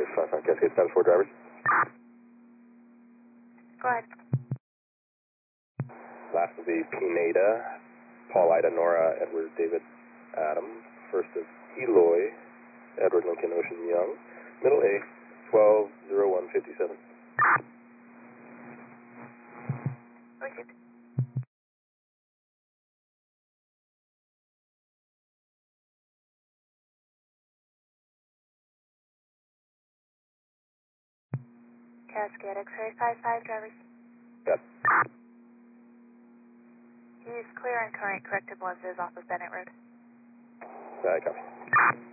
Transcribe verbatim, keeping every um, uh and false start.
five five Cascade, status four drivers. Go ahead. Last will be Pineda, Paul, Ida, Nora, Edward, David, Adam. First is Eloy, Edward, Lincoln, Ocean, Young. Middle A, twelve zero one fifty-seven. Received. Cascade X-ray five five drivers. Got it. Use clear and current corrected lenses off of Bennett Road. I copy.